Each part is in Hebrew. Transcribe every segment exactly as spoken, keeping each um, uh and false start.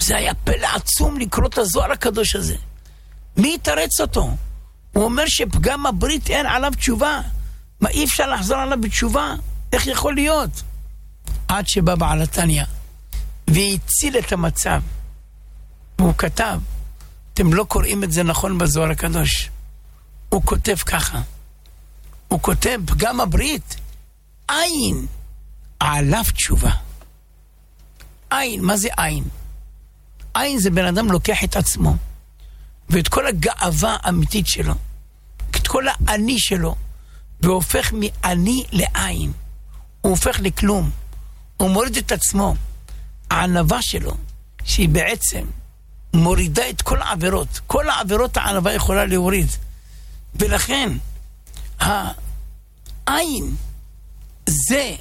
זה היה פלא עצום לקרוא את הזוהר הקדוש הזה. מי יתרץ אותו? הוא אומר שפגם הברית אין עליו תשובה. מה, אי אפשר לחזור עליו בתשובה? איך יכול להיות? עד שבא בעל התניא והציל את המצב, והוא כתב, אתם לא קוראים את זה נכון בזוהר הקדוש, הוא כותב ככה, הוא כותב פגם הברית אין עליו תשובה. אין, מה זה אין? אין זה בן אדם לוקח את עצמו ואת כל הגאווה האמיתית שלו, את כל האני שלו, והופך מאני לעין. הוא הופך לכלום, הוא מוריד את עצמו. הענבה שלו, שהיא בעצם מורידה את כל העבירות, כל העבירות הענבה יכולה להוריד. ולכן העין זה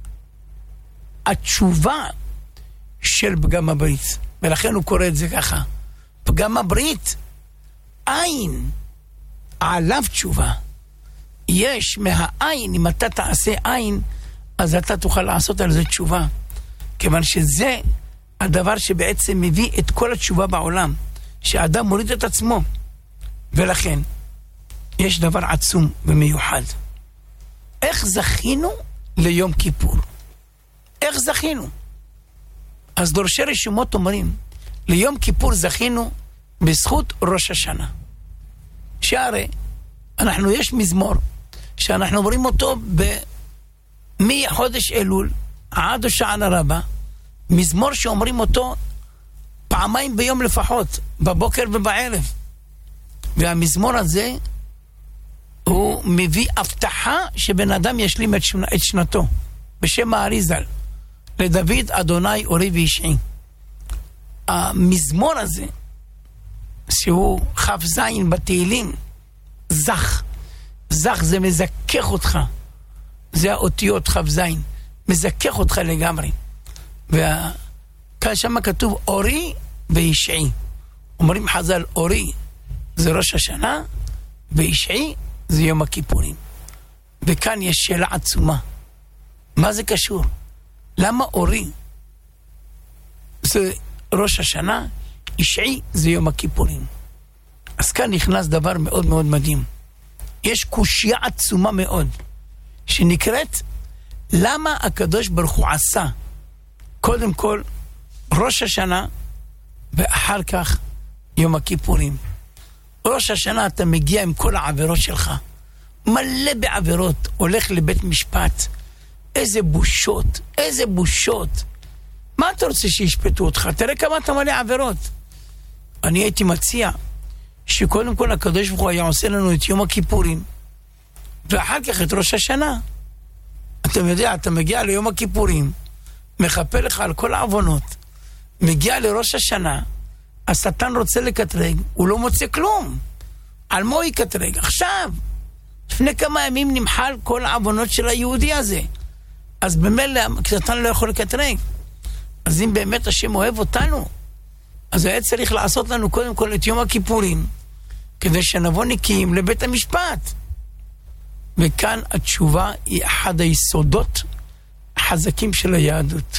התשובה של פגם הברית, ולכן הוא קורא את זה ככה, פגם הברית עין עליו תשובה. יש מהעין, אם אתה תעשה עין, אז אתה תוכל לעשות על זה תשובה, כיוון שזה הדבר שבעצם מביא את כל התשובה בעולם, שהאדם מוריד את עצמו. ולכן יש דבר עצום ומיוחד. איך זכינו ליום כיפור? איך זכינו? אז דורשי רשומות אומרים, ליום כיפור זכינו בזכות ראש השנה. שהרי אנחנו, יש מזמור שאנחנו אומרים אותו מחודש אלול עד השענה רבה, מזמור שאומרים אותו פעמיים ביום לפחות, בבוקר ובערב. והמזמור הזה הוא מביא הבטחה שבן אדם ישלים את, שנה, את שנתו, בשם האריזל, לדוד אדוני אורי וישעי. המזמור הזה שהוא חף זין בתהילים, זך, זך זה מזכך אותך, זה האותיות חף זין, מזכך אותך לגמרי. וכאן שם כתוב אורי וישעי. אומרים חז"ל, אורי זה ראש השנה וישעי זה יום הכיפורים. וכאן יש שאלה עצומה, מה זה קשור? למה אורי זה ראש השנה, ישעי זה יום הכיפורים? אז כאן נכנס דבר מאוד מאוד מדהים. יש קושיה עצומה מאוד שנקראת, למה הקדוש ברוך הוא עשה קודם כל ראש השנה ואחר כך יום הכיפורים? ראש השנה אתה מגיע עם כל העבירות שלך, מלא בעבירות, הולך לבית משפט, איזה בושות, איזה בושות. מה אתה רוצה שישפטו אותך? תראה כמה אתה מלא עבירות. אני הייתי מציע שקודם כל הקדוש ברוך הוא היה עושה לנו את יום הכיפורים ואחר כך את ראש השנה. אתה יודע, אתה מגיע ליום הכיפורים, מחפה לך על כל העוונות, מגיע לראש השנה, השטן רוצה לקטרג, הוא לא מוצא כלום. על מה הוא יקטרג? עכשיו, לפני כמה ימים נמחל כל העוונות של היהודי הזה, אז במילא השטן לא יכול לקטרג. אז אם באמת השם אוהב אותנו, אז היה צריך לעשות לנו קודם כל את יום הכיפורים, כדי שנבוא נקיים לבית המשפט. וכאן התשובה היא אחד היסודות החזקים של היהדות.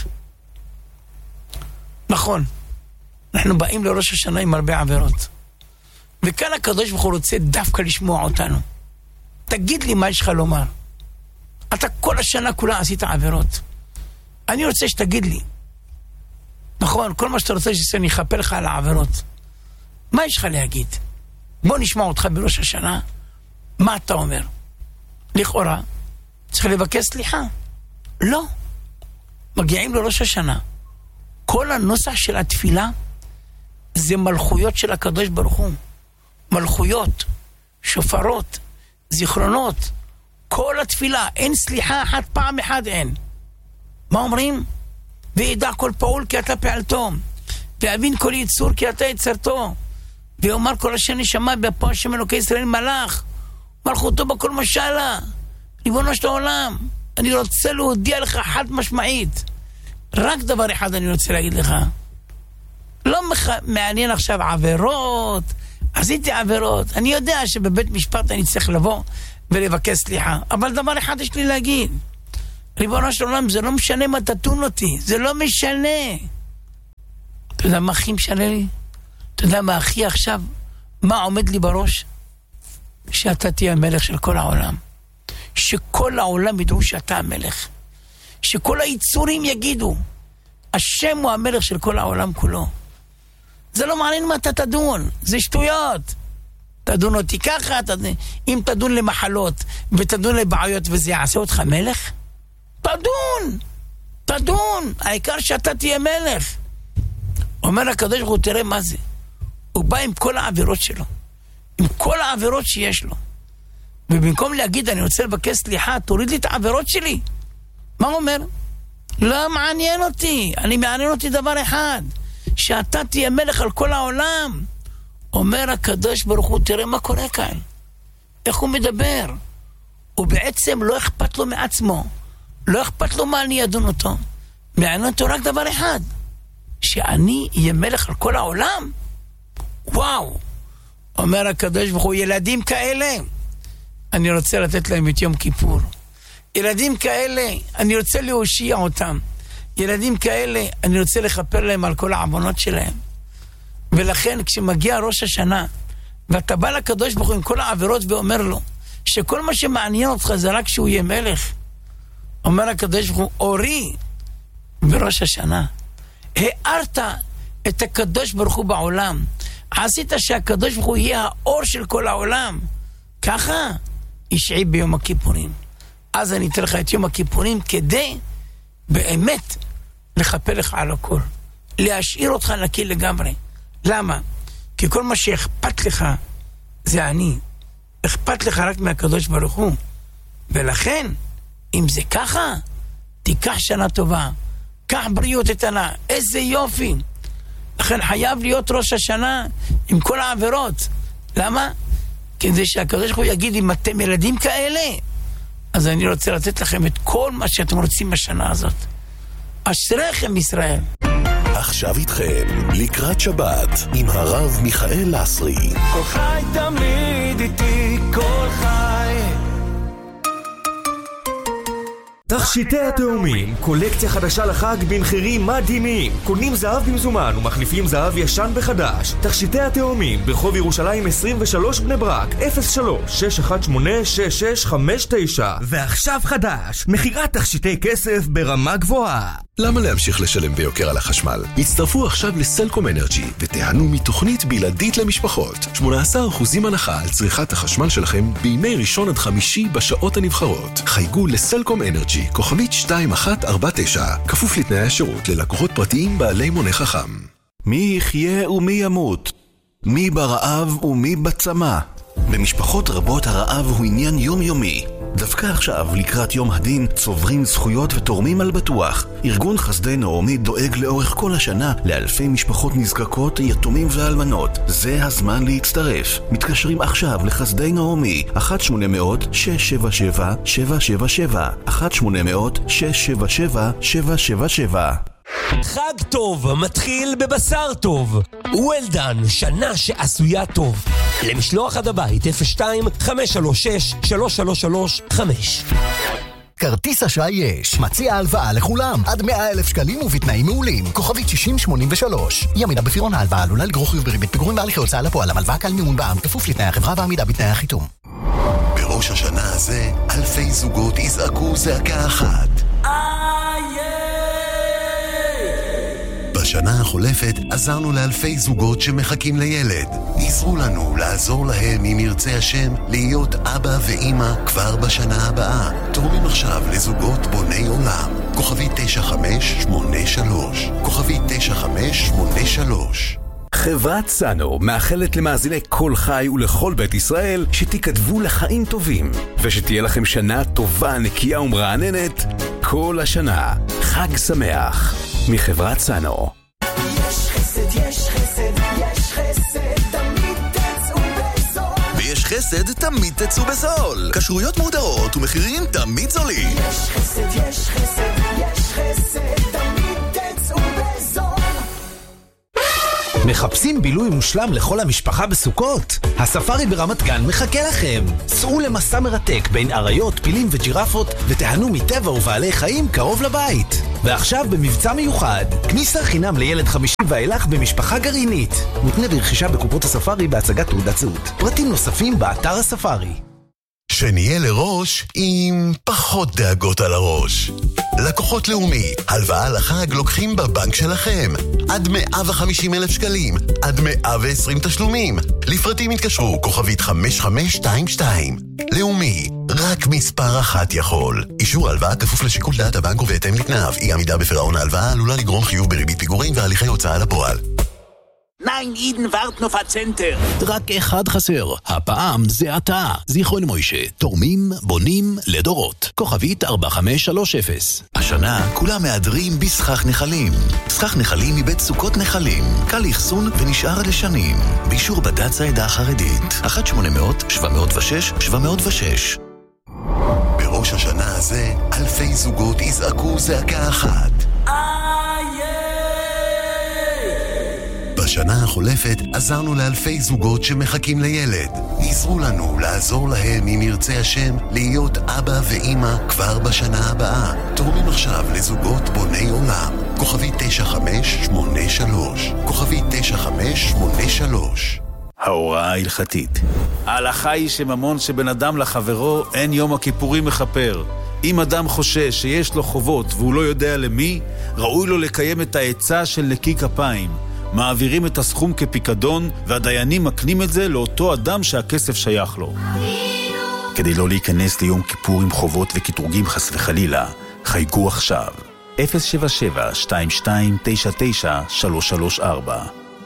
נכון, אנחנו באים לראש השנה עם הרבה עבירות, וכאן הקדוש ברוך הוא רוצה דווקא לשמוע אותנו. תגיד לי מה יש לך לומר. אתה כל השנה כולה עשית עבירות, אני רוצה שתגיד לי. נכון, כל מה שאתה רוצה שאני אחפה לך על העבירות. מה יש לך להגיד? בוא נשמע אותך בראש השנה. מה אתה אומר? לכאורה צריך לבקש סליחה. לא, מגיעים לראש השנה, כל הנוסח של התפילה זה מלכויות של הקדוש ברוך הוא, מלכויות, שופרות, זיכרונות. כל התפילה, אין סליחה אחת, פעם אחד אין. מה אומרים? וידע כל פעול כי אתה פעלתו, ויבין כל יצור כי אתה יצרתו, ואומר כל אשר נשמע באפו השם אלוקי ישראל מלך, מלכותו בכל משלה. ריבונו של העולם, אני רוצה להודיע לך חד משמעית, רק דבר אחד אני רוצה להגיד לך, לא מח... מעניין עכשיו עבירות, עשיתי עבירות, אני יודע שבבית משפט אני צריך לבוא ולבקש סליחה, אבל דבר אחד יש לי להגיד, ריבונו של עולם, זה לא משנה מה תתון אותי, זה לא משנה. אתה יודע מה הכי משנה לי? אתה יודע מה הכי עכשיו? מה עומד לי בראש? שאתה תהיה המלך של כל העולם. שכל העולם ידעו שאתה המלך. שכל היצורים יגידו, השם הוא המלך של כל העולם כולו. זה לא מעניין מה אתה תדון, זה שטויות. תדון אותי ככה, תדון, אם תדון למחלות ותדון לבעיות וזה יעשה אותך מלך, תדון, תדון, העיקר שאתה תהיה מלך. אומר הקדוש ברוך הוא, תראה מה זה. הוא בא עם כל העבירות שלו, עם כל העבירות שיש לו. ובמקום להגיד, אני רוצה לבקש סליחה, תוריד לי את העבירות שלי. מה הוא אומר? לא מעניין אותי, אני מעניין אותי דבר אחד, שאתה תהיה מלך על כל העולם. אומר הקדוש ברוך הוא, תראה מה קורה כאן. איך הוא מדבר? הוא בעצם לא אכפת לו מעצמו. לא אכפת לו מה אני אדון אותו. מעניין אותו רק דבר אחד, שאני אהיה מלך על כל העולם. וואו. אומר הקדוש ברוך הוא, ילדים כאלה, אני רוצה לתת להם את יום כיפור. ילדים כאלה, אני רוצה להושיע אותם. ילדים כאלה, אני רוצה לכפר להם על כל העוונות שלהם. ולכן כשמגיע ראש השנה, ואתה בא לקדוש ברוך הוא עם כל העבירות ואומר לו, שכל מה שמעניין אותך זה רק שהוא יהיה מלך. אומר הקדוש ברוך הוא, אורי, בראש השנה, הארת את הקדוש ברוך הוא בעולם. עשית שהקדוש ברוך הוא יהיה האור של כל העולם. ככה, ישעי ביום הכיפורים. אז אני אתן לך את יום הכיפורים כדי באמת לחפר לך על הכל. להשאיר אותך נקי לגמרי. למה? כי כל מה שאכפת לך זה אני. אכפת לך רק מהקדוש ברוך הוא. ולכן, אם זה ככה, תיקח שנה טובה. קח בריאות איתנה. איזה יופי. לכן חייב להיות ראש השנה עם כל העבירות. למה? כדי שהקדוש ברוך הוא יגיד, אם אתם ילדים כאלה, אז אני רוצה לתת לכם את כל מה שאתם רוצים בשנה הזאת. אשריכם ישראל. עכשיו איתכם, לקראת שבת, עם הרב מיכאל לסרי. כל חי תמיד איתי, כל חי. תכשיטי התאומים, קולקציה חדשה לחג במחירים מדהימים. קונים זהב במזומן ומחליפים זהב ישן בחדש. תכשיטי התאומים, ברחוב ירושלים עשרים ושלוש בני ברק, אפס שלוש שש אחת שמונה שש שש חמש תשע. ועכשיו חדש, מחירת תכשיטי כסף ברמה גבוהה. למה להמשיך לשלם ביוקר על החשמל? הצטרפו עכשיו לסלקום אנרג'י ותיהנו מתוכנית בלעדית למשפחות. שמונה עשר אחוזים הנחה על צריכת החשמל שלכם בימי ראשון עד חמישי בשעות הנבחרות. חייגו לסלקום אנרג'י, כוכבית שתיים אחת ארבע תשע, כפוף לתנאי השירות ללקוחות פרטיים בעלי מונה חכם. מי יחיה ומי ימות? מי ברעב ומי בצמא? במשפחות רבות הרעב הוא עניין יומיומי. דווקא עכשיו, לקראת יום הדין, צוברים זכויות ותורמים על בטוח. ארגון חסדי נעמי דואג לאורך כל השנה לאלפי משפחות נזקקות, יתומים ואלמנות. זה הזמן להצטרף. מתקשרים עכשיו לחסדי נעמי, אחת שמונה אפס אפס שש שבע שבע שבע שבע שבע, אחת שמונה אפס אפס שש שבע שבע שבע שבע שבע. חג טוב מתחיל בבשר טוב. וולדן, שנה שעשויה טוב. למשלוח עד הבית אפס שתיים חמש שלוש שש שלוש שלוש שלוש חמש. כרטיס אשראי יש, מציע הלוואה לכולם, עד מאה אלף שקלים ובתנאים מעולים, כוכבית שישים שמונים ושלוש. ימינה בפירעון ההלוואה עלולה לגרור חיוב בריבית פיגורים בהליכי הוצאה לפועל, המלוואה קל מימון בע"מ, כפוף לתנאי החברה ועמידה בתנאי החיתום. בראש השנה הזה, אלפי זוגות יזעקו זעקה אחת. בשנה החולפת עזרנו לאלפי זוגות שמחכים לילד. עזרו לנו לעזור להם, אם ירצה השם, להיות אבא ואמא כבר בשנה הבאה. תורמים עכשיו לזוגות בוני עולם. כוכבי תשע חמש שמונה שלוש. כוכבי תשע חמש שמונה שלוש. חברת סאנו מאחלת למאזיני כל חי ולכל בית ישראל שתיכתבו לחיים טובים ושתהיה לכם שנה טובה, נקייה ומרעננת כל השנה. חג שמח מחברת סאנו. יש חסד, יש חסד, יש חסד, תמיד תצאו בזול. ויש חסד, תמיד תצאו בזול. כשרויות מודרות ומחירים תמיד זולים. יש חסד, יש חסד, יש חסד, תמיד תצאו בזול. מחפשים בילוי מושלם לכל המשפחה בסוכות? הספארי ברמת גן מחכה לכם. סעו למסע מרתק בין אריות, פילים וג'ירפות ותהנו מטבע ובעלי חיים קרוב לבית. ועכשיו במבצע מיוחד, כניסה חינם לילד חמישי ואילך במשפחה גרעינית. מותנה ברכישה בקופות הספארי בהצגת תעודת זהות. פרטים נוספים באתר הספארי. שנהיה לראש עם פחות דאגות על הראש. לקוחות לאומי, הלוואה לחג לוקחים בבנק שלכם. עד מאה וחמישים אלף שקלים, עד מאה ועשרים תשלומים. לפרטים התקשרו, כוכבית חמש חמש שתיים שתיים. לאומי, רק מספר אחת יכול. אישור הלוואה כפוף לשיקול דעת הבנק ובהתאם לתנאיו. אי עמידה בפירעון ההלוואה עלולה לגרום חיוב בריבית פיגורים והליכי הוצאה לפועל. Nein, Iden warten auf ein Center. רק אחד חסר, הפעם זה אתה. זיכרון מוישה, תורמים, בונים, לדורות. כוכבית ארבע חמש שלוש אפס. השנה כולם מהדרים בסכך נחלים. סכך נחלים מבית סוכות נחלים. קל לאחסון ונשאר לשנים. באישור בד"ץ העדה החרדית. אחת שמונה אפס אפס שבע אפס שש שבע אפס שש. בראש השנה הזה, אלפי זוגות יזעקו זעקה אחת. בשנה החולפת עזרנו לאלפי זוגות שמחכים לילד. עזרו לנו לעזור להם אם ירצה השם להיות אבא ואמא כבר בשנה הבאה. תורמים עכשיו לזוגות בוני עולם. כוכבי תשע חמש שמונה שלוש. כוכבי תשע חמש שמונה שלוש. ההוראה ההלכתית. ההלכה היא שממון שבן אדם לחברו אין יום הכיפורים מחפר. אם אדם חושש שיש לו חובות והוא לא יודע למי, ראוי לו לקיים את העצה של נקי כפיים. מעבירים את הסכום כפיקדון, והדיינים מקנים את זה לאותו אדם שהכסף שייך לו. כדי לא להיכנס ליום כיפור עם חובות וכתורגים חס וחלילה, חייגו עכשיו. אפס שבע שבע שתיים שתיים תשע תשע שלוש שלוש ארבע.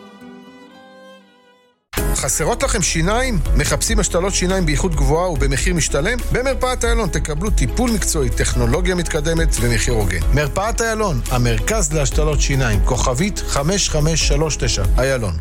חסרות לכם שיניים? מחפשים השתלות שיניים באיכות גבוהה ובמחיר משתלם? במרפאת איילון תקבלו טיפול מקצועי, טכנולוגיה מתקדמת ומחיר הוגן. מרפאת איילון, המרכז להשתלות שיניים, כוכבית חמש חמש שלוש תשע, איילון.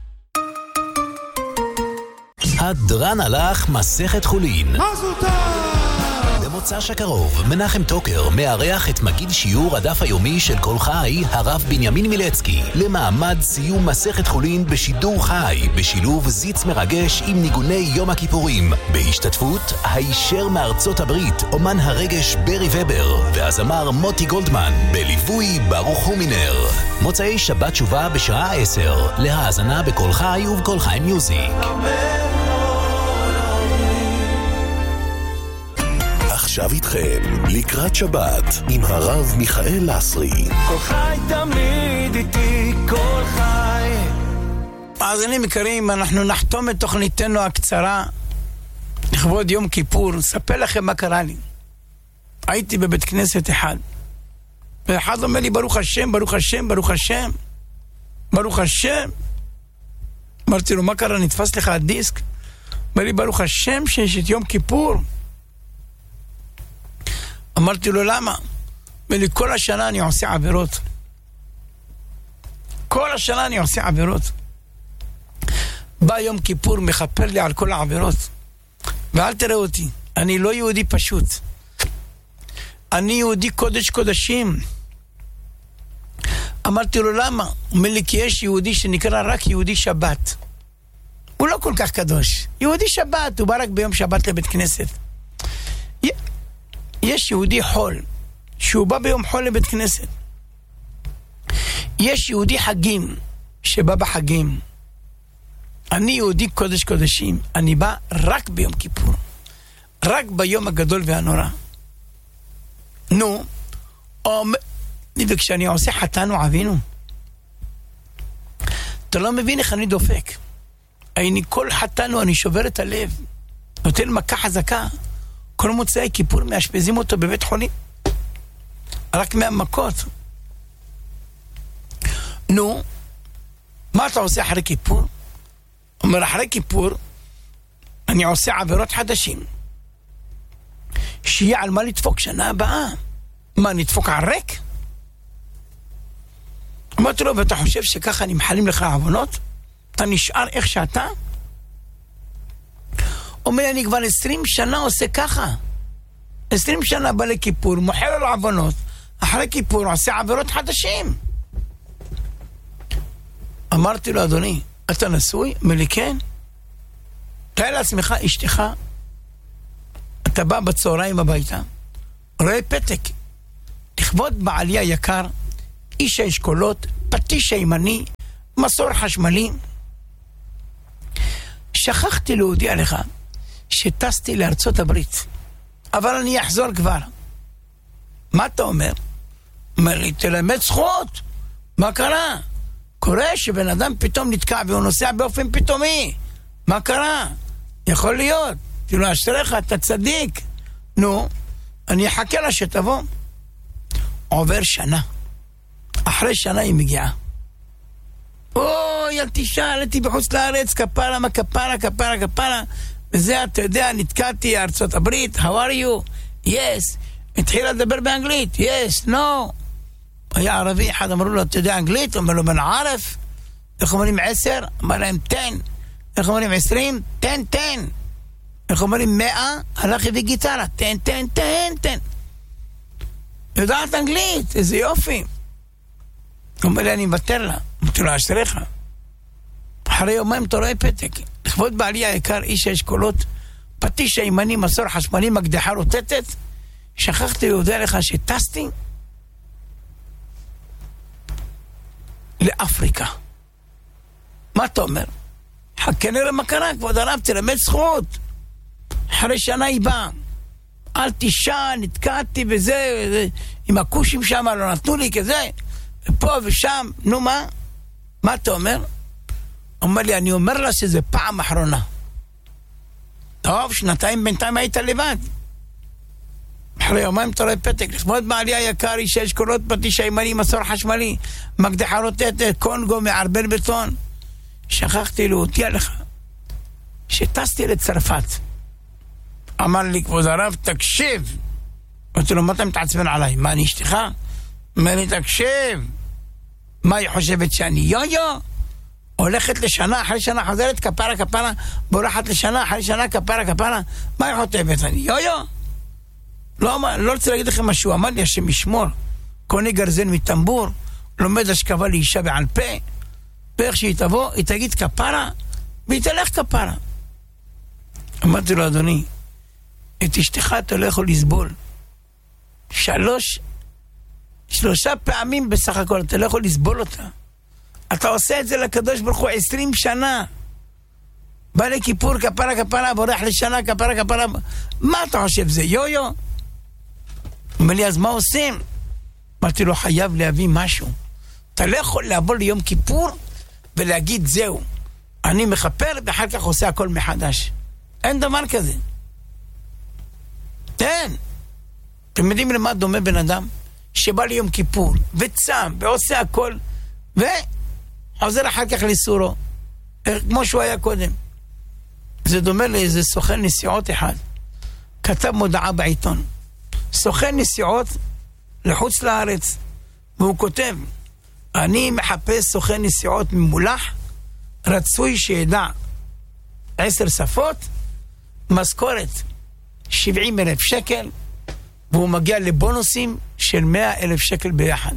הדרן הלך מסכת חולין. מה זאתה? במוצ"ש הקרוב, מנחם טוקר מארח את מגיד שיעור הדף היומי של כל חי, הרב בנימין מילצקי, למעמד סיום מסכת חולין בשידור חי, בשילוב זיץ מרגש עם ניגוני יום הכיפורים, בהשתתפות הישר מארצות הברית, אומן הרגש ברי ובר, והזמר מוטי גולדמן, בליווי ברוך הומינר. מוצאי שבת תשובה בשעה עשר, להאזנה בכל חי ובכל חי מיוזיק. עכשיו איתכם, לקראת שבת, עם הרב מיכאל לסרי. כל חי תמיד איתי, כל חי. מאזינים יקרים, אנחנו נחתום את תוכניתנו הקצרה לכבוד יום כיפור. נספר לכם מה קרה לי. הייתי בבית כנסת אחד, ואחד אומר לי ברוך השם, ברוך השם, ברוך השם, ברוך השם. אמרתי לו, מה קרה? נתפס לך הדיסק? אומר לי, ברוך השם שיש את יום כיפור. אמרתי לו, למה? אומר כל השנה אני עושה עבירות. כל השנה אני עושה עבירות. בא יום כיפור, מחפר לי על כל העבירות. ואל תראה אותי, אני לא יהודי פשוט. אני יהודי קודש קודשים. אמרתי לו, למה? אומר לי, כי יש יהודי שנקרא רק יהודי שבת. הוא לא כל כך קדוש. יהודי שבת, הוא בא רק ביום שבת לבית כנסת. יש יהודי חול, שהוא בא ביום חול לבית כנסת. יש יהודי חגים, שבא בחגים. אני יהודי קודש קודשים, אני בא רק ביום כיפור. רק ביום הגדול והנורא. נו, וכשאני עושה חתן ועבינו, אתה לא מבין איך אני דופק. אני כל חתן ואני שובר את הלב. נותן מכה חזקה. כל מוצאי כיפור מאשפזים אותו בבית חולים. רק מהמכות. נו, מה אתה עושה אחרי כיפור? אומר, אחרי כיפור אני עושה עבירות חדשים. שיהיה על מה לדפוק שנה הבאה. מה, נדפוק על ריק? אמרתי לו, ואתה חושב שככה נמחלים לך עוונות? אתה נשאר איך שאתה? אומר, אני כבר עשרים שנה עושה ככה. עשרים שנה בא לכיפור, מוחל על עוונות. אחרי כיפור עושה עבירות חדשים. אמרתי לו, אדוני, אתה נשוי? אומר לי, כן. תאר לעצמך, אשתך, אתה בא בצהריים הביתה, רואה פתק, לכבוד בעלי היקר, איש האשכולות, פטיש הימני, מסור חשמלי, שכחתי להודיע לך שטסתי לארצות הברית, אבל אני אחזור כבר. מה אתה אומר? אומר לי, תלמד זכות. מה קרה? קורה שבן אדם פתאום נתקע והוא נוסע באופן פתאומי. מה קרה? יכול להיות. תראו, אשריך, אתה צדיק. נו, אני אחכה לה שתבוא. עובר שנה. אחרי שנה היא מגיעה. אוי, אל תשאל, הייתי בחוץ לארץ, כפרה, מה כפרה, כפרה, כפרה. וזה, אתה יודע, נתקעתי ארצות הברית, how are you? yes. התחילה לדבר באנגלית, yes, no. היה ערבי אחד, אמרו לו, אתה יודע אנגלית? אומר לו, בן ערף. איך אומרים עשר? אמר להם, תן. איך אומרים עשרים? תן, תן. איך אומרים מאה? הלך הביא גיטרה, תן, תן, תן, תן. יודעת אנגלית, איזה יופי. אומר לי, אני מוותר לה. אמרתי לו, אשריך. אחרי יומיים אתה רואה פתק. לכבוד בעלי היקר, איש האשכולות, פטיש הימני, מסור חשמלי, מקדחה רוטטת. שכחתי להודיע לך שטסתי לאפריקה. מה אתה אומר? חכה נראה מה קרה, כבוד הרב, תלמד זכות. אחרי שנה היא באה. אל תשעה, נתקעתי וזה, וזה, עם הכושים שם, לא נתנו לי כזה, ופה ושם, נו מה? מה אתה אומר? אומר לי, אני אומר לה שזה פעם אחרונה. טוב, שנתיים בינתיים היית לבד. אחרי יומיים אתה רואה פתק, לכבוד בעלי היקר, איש האשכולות, פטיש הימני, מסור חשמלי, מקדחה רוטטת, קונגו, מערבל בטון. שכחתי להודיע לך שטסתי לצרפת. אמר לי, כבוד הרב, תקשיב. אמרתי לו, מה אתה מתעצבן עליי? מה, אני אשתך? אומר לי, תקשיב. מה היא חושבת, שאני יו-יו? הולכת לשנה, אחרי שנה חוזרת, כפרה, כפרה, בורחת לשנה, אחרי שנה, כפרה, כפרה. מה היא חושבת, אני יו-יו? לא, לא רוצה להגיד לכם משהו. אמר לי, השם ישמור, קונה גרזן מטמבור, לומד השכבה לאישה בעל פה, ואיך שהיא תבוא, היא תגיד כפרה, והיא תלך כפרה. אמרתי לו, אדוני, את אשתך אתה לא יכול לסבול. שלוש, שלושה פעמים בסך הכל, אתה לא יכול לסבול אותה. אתה עושה את זה לקדוש ברוך הוא עשרים שנה. בא לכיפור, כפרה, כפרה, בורח לשנה, כפרה, כפרה. מה אתה חושב, זה יו-יו? אומר לי, אז מה עושים? אמרתי לו, חייב להביא משהו. אתה לא יכול לעבור ליום כיפור ולהגיד, זהו, אני מחפר ואחר כך עושה הכל מחדש. אין דבר כזה. אין. אתם יודעים למה דומה בן אדם? שבא ליום כיפור וצם ועושה הכל וחוזר אחר כך לסורו כמו שהוא היה קודם. זה דומה לאיזה סוכן נסיעות אחד, כתב מודעה בעיתון, סוכן נסיעות לחוץ לארץ, והוא כותב, אני מחפש סוכן נסיעות ממולח, רצוי שידע עשר שפות, משכורת שבעים אלף שקל, והוא מגיע לבונוסים של מאה אלף שקל ביחד.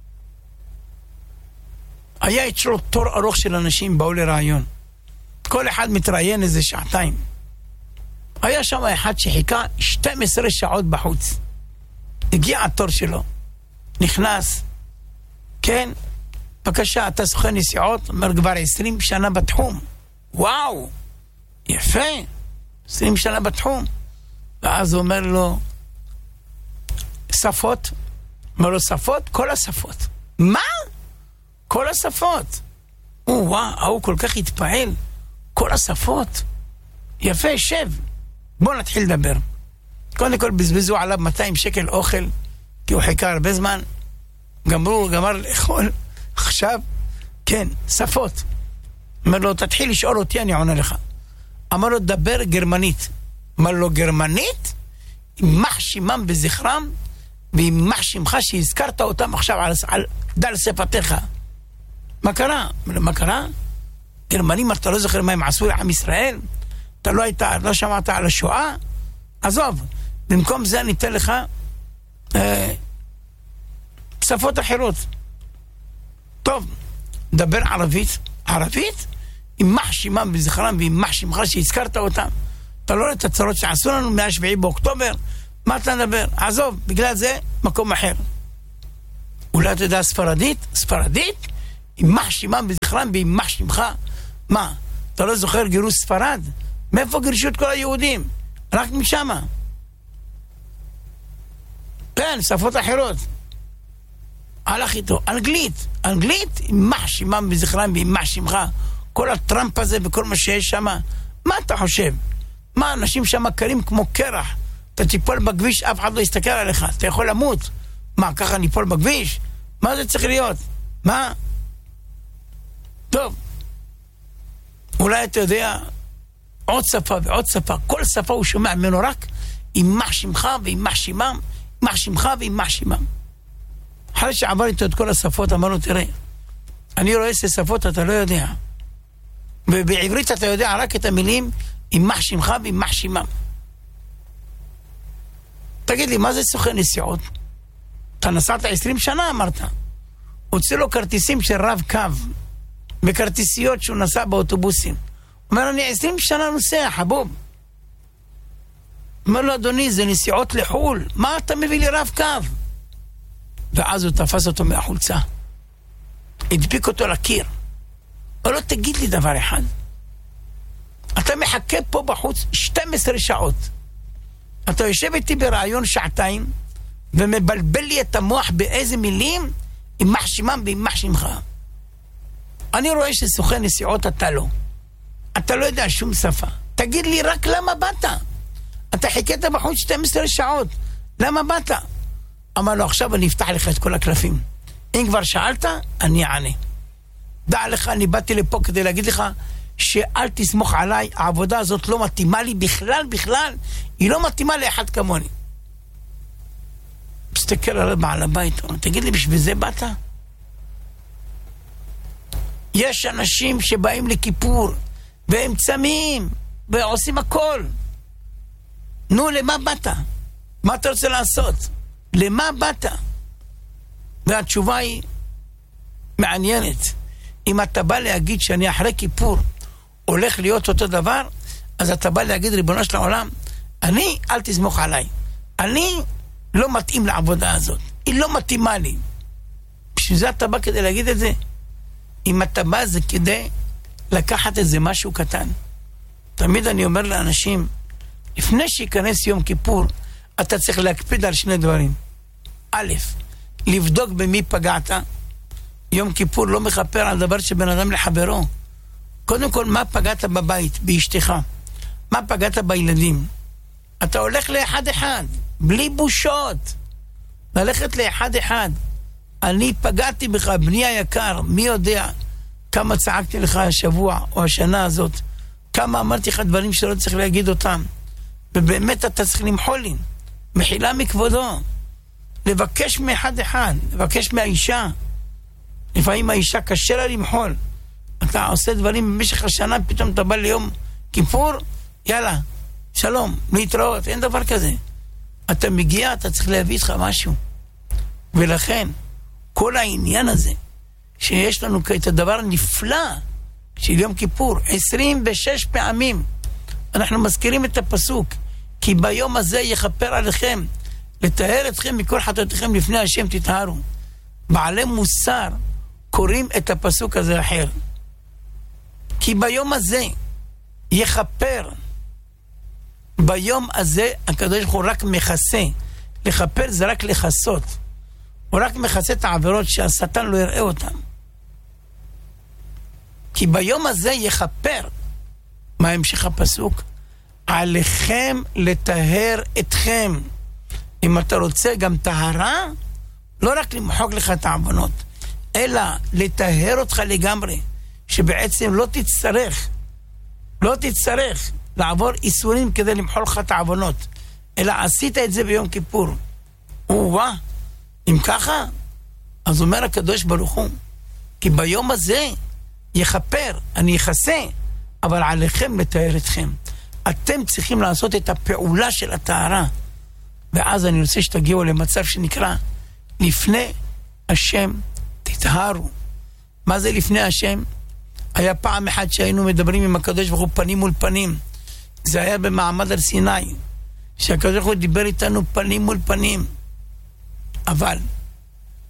היה אצלו תור ארוך של אנשים באו לרעיון, כל אחד מתראיין איזה שעתיים. היה שם אחד שחיכה שתים עשרה שעות בחוץ. הגיע התור שלו, נכנס, כן, בבקשה, אתה סוכן נסיעות? אומר, כבר עשרים שנה בתחום. וואו, יפה, עשרים שנה בתחום. ואז הוא אומר לו, שפות? אומר לו, שפות? כל השפות. מה? כל השפות. וואו, הוא כל כך התפעל. כל השפות. יפה, שב. בוא נתחיל לדבר. קודם כל בזבזו עליו מאתיים שקל אוכל, כי הוא חיכה הרבה זמן. גמרו, גמר לאכול. עכשיו, כן, שפות. אומר לו, תתחיל לשאול אותי, אני עונה לך. אמר לו, דבר גרמנית. אמר לו, גרמנית? יימח שמם בזכרם, ויימח שמך שהזכרת אותם עכשיו על, על דל שפתיך. מה קרה? מה קרה? גרמנים, אתה לא זוכר מה הם עשו לעם ישראל? אתה לא היית, לא שמעת על השואה? עזוב, במקום זה אני אתן לך אה, שפות אחרות. טוב, דבר ערבית. ערבית? יימח שמם בזכרם ויימח שמך שהזכרת אותם. אתה לא רואה את הצרות שעשו לנו מהשביעי באוקטובר? מה אתה מדבר? עזוב, בגלל זה מקום אחר. אולי אתה יודע ספרדית? ספרדית? יימח שמם בזכרם ויימח שמך. מה? אתה לא זוכר גירוש ספרד? מאיפה גירשו את כל היהודים? רק משם. כן, שפות אחרות. הלך איתו. אנגלית. אנגלית? יימח שמם בזכרם ויימח שמך. כל הטראמפ הזה וכל מה שיש שם. מה אתה חושב? מה, אנשים שם קרים כמו קרח. אתה תיפול בכביש, אף אחד לא יסתכל עליך. אתה יכול למות. מה, ככה ניפול בכביש? מה זה צריך להיות? מה? טוב. אולי אתה יודע עוד שפה ועוד שפה. כל שפה הוא שומע ממנו רק יימח שמך ויימח שמם, יימח שמך ויימח שמם. אחרי שעבר איתו את כל השפות, אמרנו, תראה, אני רואה איזה שפות אתה לא יודע. ובעברית אתה יודע רק את המילים יימח שמך ויימח שמם. תגיד לי, מה זה סוכן נסיעות? אתה נסעת עשרים שנה, אמרת. הוציא לו כרטיסים של רב קו, בכרטיסיות שהוא נסע באוטובוסים. אומר, אני עשרים שנה נוסע, חבוב. אומר לו, אדוני, זה נסיעות לחול. מה אתה מביא לי רב קו? ואז הוא תפס אותו מהחולצה. הדביק אותו לקיר. אבל לא תגיד לי דבר אחד. אתה מחכה פה בחוץ שתים עשרה שעות. אתה יושב איתי ברעיון שעתיים, ומבלבל לי את המוח באיזה מילים, יימח שמם ויימח שמך. אני רואה שסוכן נסיעות אתה לא. אתה לא יודע שום שפה. תגיד לי רק למה באת. אתה חיכית בחוץ שתים עשרה שעות. למה באת? אמר לו, עכשיו אני אפתח לך את כל הקלפים. אם כבר שאלת, אני אענה. דע לך, אני באתי לפה כדי להגיד לך שאל תסמוך עליי, העבודה הזאת לא מתאימה לי בכלל, בכלל. היא לא מתאימה לאחד כמוני. מסתכל על בעל הבית, תגיד לי, בשביל זה באת? יש אנשים שבאים לכיפור, והם צמים, ועושים הכל. נו, למה באת? מה אתה רוצה לעשות? למה באת? והתשובה היא מעניינת. אם אתה בא להגיד שאני אחרי כיפור הולך להיות אותו דבר, אז אתה בא להגיד, ריבונו של העולם, אני, אל תסמוך עליי. אני לא מתאים לעבודה הזאת. היא לא מתאימה לי. בשביל זה אתה בא כדי להגיד את זה. אם אתה בא זה כדי לקחת את זה משהו קטן. תמיד אני אומר לאנשים, לפני שיכנס יום כיפור, אתה צריך להקפיד על שני דברים. א', לבדוק במי פגעת. יום כיפור לא מכפר על דבר שבן אדם לחברו. קודם כל, מה פגעת בבית, באשתך? מה פגעת בילדים? אתה הולך לאחד אחד, בלי בושות. ללכת לאחד אחד. אני פגעתי בך, בני היקר, מי יודע כמה צעקתי לך השבוע או השנה הזאת, כמה אמרתי לך דברים שלא צריך להגיד אותם. ובאמת אתה צריך למחול לי. מחילה מכבודו. לבקש מאחד אחד, לבקש מהאישה. לפעמים האישה קשה לה למחול. אתה עושה דברים במשך השנה, פתאום אתה בא ליום כיפור, יאללה, שלום, להתראות, אין דבר כזה. אתה מגיע, אתה צריך להביא איתך משהו. ולכן, כל העניין הזה, שיש לנו את הדבר הנפלא של יום כיפור, עשרים ושש פעמים, אנחנו מזכירים את הפסוק, כי ביום הזה יכפר עליכם, לטהר אתכם מכל חטאותיכם לפני השם תטהרו. בעלי מוסר קוראים את הפסוק הזה אחר. כי ביום הזה יכפר. ביום הזה הקדוש ברוך הוא רק מכסה. לכפר זה רק לחסות. הוא רק מכסה את העבירות שהשטן לא יראה אותם. כי ביום הזה יכפר. מה המשך הפסוק? עליכם לטהר אתכם. אם אתה רוצה גם טהרה, לא רק למחוק לך את העוונות, אלא לטהר אותך לגמרי, שבעצם לא תצטרך, לא תצטרך לעבור איסורים כדי למחול לך את העוונות, אלא עשית את זה ביום כיפור. וואו, אם ככה, אז אומר הקדוש ברוך הוא, כי ביום הזה יכפר, אני יכסה, אבל עליכם לטהר אתכם. אתם צריכים לעשות את הפעולה של הטהרה. ואז אני רוצה שתגיעו למצב שנקרא לפני השם תטהרו. מה זה לפני השם? היה פעם אחת שהיינו מדברים עם הקדוש ברוך הוא פנים מול פנים. זה היה במעמד הר סיני, שהקדוש ברוך הוא דיבר איתנו פנים מול פנים. אבל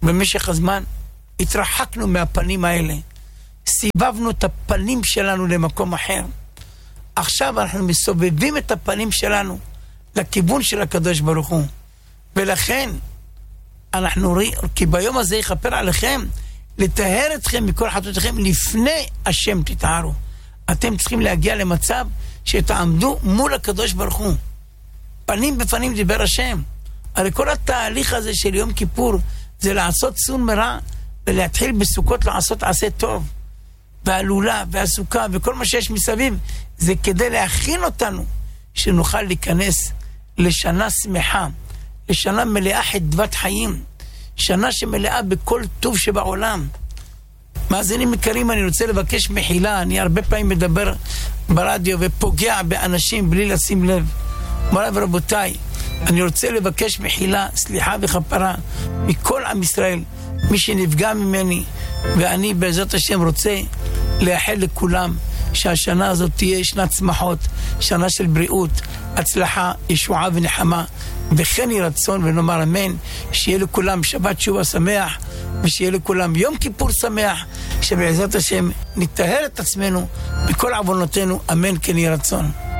במשך הזמן התרחקנו מהפנים האלה, סיבבנו את הפנים שלנו למקום אחר. עכשיו אנחנו מסובבים את הפנים שלנו לכיוון של הקדוש ברוך הוא, ולכן אנחנו רואים, כי ביום הזה יכפר עליכם, לטהר אתכם מכל חטאותיכם, לפני השם תטהרו. אתם צריכים להגיע למצב שתעמדו מול הקדוש ברוך הוא, פנים בפנים דיבר השם. הרי כל התהליך הזה של יום כיפור זה לעשות סון מרע ולהתחיל בסוכות לעשות עשה טוב, והלולה והסוכה וכל מה שיש מסביב, זה כדי להכין אותנו שנוכל להיכנס לשנה שמחה, לשנה מלאה חדוות חיים, שנה שמלאה בכל טוב שבעולם. מאזינים יקרים, אני רוצה לבקש מחילה. אני הרבה פעמים מדבר ברדיו ופוגע באנשים בלי לשים לב. מוריי ורבותיי, אני רוצה לבקש מחילה, סליחה וכפרה מכל עם ישראל, מי שנפגע ממני, ואני בעזרת השם רוצה לאחל לכולם שהשנה הזאת תהיה שנת שמחות, שנה של בריאות, הצלחה, ישועה ונחמה, וכן יהי רצון, ונאמר אמן. שיהיה לכולם שבת שובה שמח, ושיהיה לכולם יום כיפור שמח, שבעזרת השם נטהר את עצמנו מכל עוונותינו, אמן כן יהי רצון.